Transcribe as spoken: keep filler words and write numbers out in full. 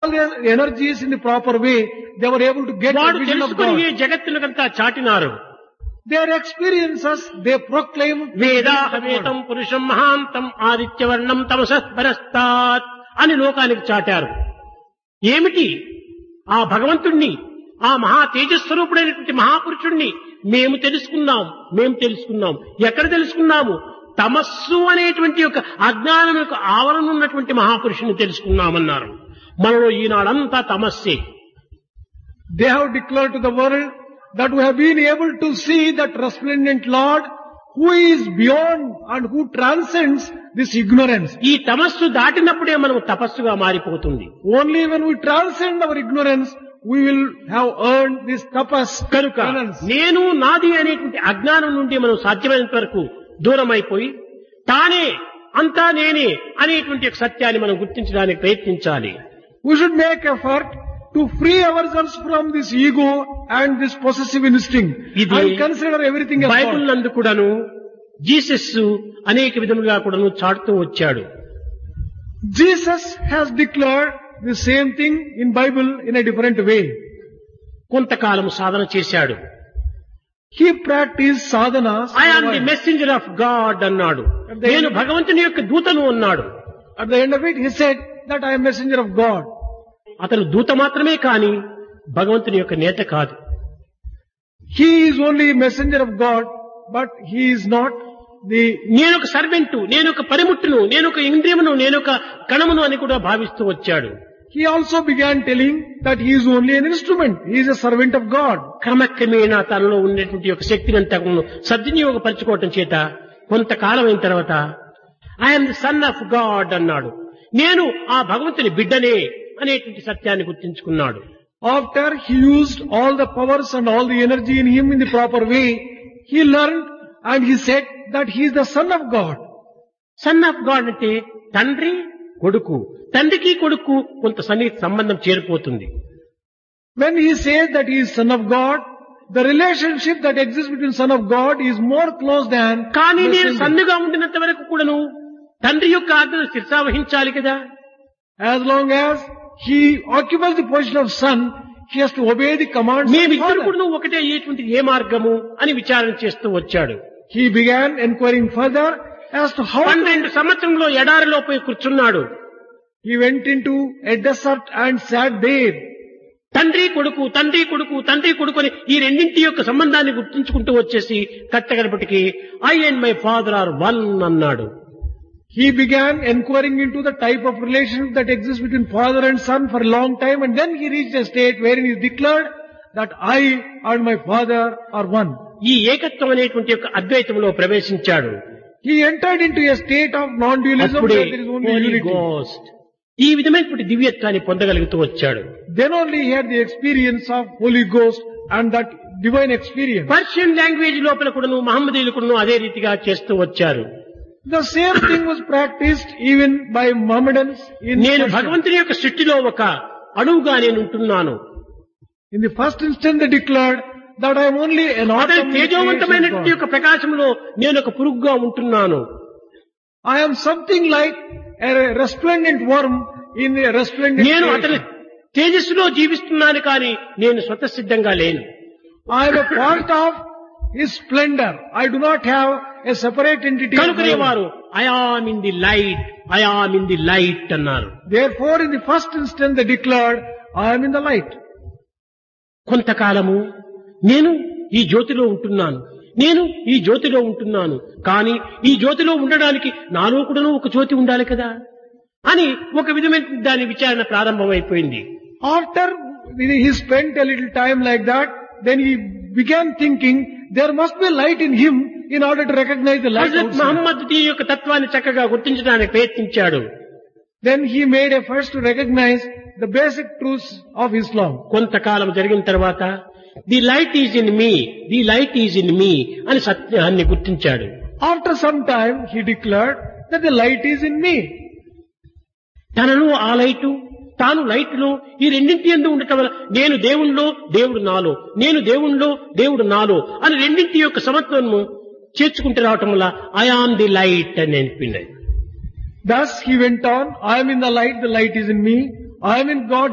their energies in the proper way, they were able to get the వాడు vision of తెలుసుకుని ఈ God. జగత్తులకంతా చాటినారు. Their experiences, they proclaim వేదాహవేతం పురుషం మహాంతం ఆదిత్యవర్ణం తమసఃపరస్తాత్ అని లోకానికి చాటారు. ఏమిటి ఆ భగవంతుణ్ణి, ఆ మహా తేజస్వరూపుడైనటువంటి మహాపురుషుణ్ణి మేము తెలుసుకున్నాం, మేము తెలుసుకున్నాం. ఎక్కడ తెలుసుకున్నాము? తమస్సు అనేటువంటి ఒక అజ్ఞానం యొక్క ఆవరణ ఉన్నటువంటి మహాపురుషుని తెలుసుకున్నామన్నారు. మనలో ఈనాడంతా తమస్సే. They have declared to the world that we have been able to see that resplendent Lord who is beyond and who transcends this ignorance. ఈ తమస్సు దాటినప్పుడే మనం తపస్సుగా మారిపోతుంది. Only when we transcend our ignorance, we will have earned this tapas. కనుక penance. నేను నాది అనేటువంటి అజ్ఞానం నుండి మనం సాధ్యమైనంత వరకు దూరం అయిపోయి తానే అంతా నేనే అనేటువంటి ఒక సత్యాన్ని మనం గుర్తించడానికి ప్రయత్నించాలి. We should make effort to free ourselves from this ego and this possessive instinct ఇది and consider everything as Bible God. నందు కూడాను జీసస్ అనేక విధములుగా కూడాను చాటుతూ వచ్చాడు. Jesus has declared the same thing in Bible in a different way. కొంతకాలం సాధన చేశాడు. He practiced sadhanas. I am the messenger of God అన్నాడు. నేను భగవంతుని యొక్క దూతను అన్నాడు. At the end of it, he said that I am messenger of God. అతను దూత మాత్రమే కాని భగవంతుని యొక్క నేత కాదు. He is only messenger of God, but he is not the. నేను ఒక సర్వెంటు, నేను ఒక పరిముట్టును, నేను ఒక ఇంద్రియమును, నేను ఒక కణమును అని కూడా భావిస్తూ వచ్చాడు. He also began telling that he is only an instrument. He is a servant of God. క్రమక్రమేణా తనలో ఉండేటువంటి ఒక శక్తిని అంతా సద్వినియోగపరచుకోవటం చేత కొంతకాలం అయిన తర్వాత I'm the son of God అన్నాడు. నేను ఆ భగవంతుని బిడ్డనే అనేటువంటి సత్యాన్ని గుర్తించుకున్నాడు. After he used all the powers and all the energy in him in the proper way, he learned and he said that he is the son of God. Son of God అంటే తండ్రి కొడుకు, తండ్రికి కొడుకు కొంత సన్నిహిత సంబంధం చేరిపోతుంది. When he says that he is son of God, the relationship that exists between son of God is more close than. కానీ నేను messenger. సన్నుగా ఉండినంత వరకు కూడాను తండ్రి యొక్క ఆజ్ఞను శిరసావహించాలి కదా. As long as he occupies the position of son, he has to obey the commands of మేమిద్దరు father. కూడా ఒకటే అయ్యేటువంటి ఏ మార్గము అని విచారణ చేస్తూ వచ్చాడు. He began inquiring further as to how. పన్నెండు సంవత్సరంలో ఎడారిలో పోయి కూర్చున్నాడు. He went into a desert and sat there. తండ్రి కొడుకు, తండ్రి కొడుకు, తండ్రి కొడుకు అని ఈ రెండింటి యొక్క సంబంధాన్ని గుర్తుంచుకుంటూ వచ్చేసి కట్టగడపటికి I and my father are one అన్నాడు. He began inquiring into the type of relationship that exists between father and son for a long time, and then he reached a state wherein he declared that I and my father are one. ఈ ఏకత్వం అనేటువంటి యొక్క అద్వైతంలో ప్రవేశించాడు. He entered into a state of non-dualism అప్పుడే where there is only Holy unity. Ghost ఈ విధమైనటువంటి దివ్యత్వాన్ని పొందగలుగుతూ వచ్చాడు. Then only he had the experience of Holy Ghost and that divine experience. Persian language లోపల కూడాను మహమ్మదీయులు కూడాను అదే రీతిగా చేస్తూ వచ్చారు. The same thing was practiced even by Mohammedans in నేను Persia. భగవంతుని యొక్క సృష్టిలో ఒక అణువుగా నేను ఉంటున్నాను. In the first instant they declared that I am only an అదే atom in the creation of తేజోవంతమైనటువంటి God. యొక్క ప్రకాశంలో నేను ఒక పురుగుగా ఉంటున్నాను. I am something like a resplendent worm in a resplendent నేను అతని creation. తేజస్సులో జీవిస్తున్నాను కానీ నేను స్వతసిద్ధంగా లేను. I am a part of his splendor. I do not have a separate entity. of కనుకనే my own. వారు I am in the light, I am in the light అన్నారు. Therefore in the first instant they declared, I am in the light. కొంతకాలము నేను ఈ జ్యోతిలో ఉంటున్నాను, నేను ఈ జ్యోతిలో ఉంటున్నాను, కానీ ఈ జ్యోతిలో ఉండడానికి నాలో కూడాను ఒక జ్యోతి ఉండాలి కదా అని ఒక విధమైన దాని విచారణ ప్రారంభమైపోయింది. After he spent a little time like that, then he began thinking there must be light in him in order to recognize the light Hazrat outside. Mohammed దీని యొక్క తత్వాన్ని చక్కగా గుర్తించడానికి ప్రయత్నించాడు. Then he made efforts to recognize the basic truths of Islam. కొంతకాలం జరిగిన తర్వాత the light is in me, the light is in me అని సత్యాన్ని గుర్తించాడు. After some time he declared that the light is in me. తనలో ఆ light, తాను లైట్లో ఈ రెండింటి యందు ఉండటం వల్ల నేను దేవుణ్ణిలో, దేవుడు నాలో, నేను దేవుణ్ణిలో, దేవుడు నాలో అని రెండింటి యొక్క సమత్వము చేర్చుకుంటూ రావటం వల్ల ఐ ఆమ్ ది లైట్ అని అనిపింది. Thus he went on, I am in the light, the light is in me. I am in God,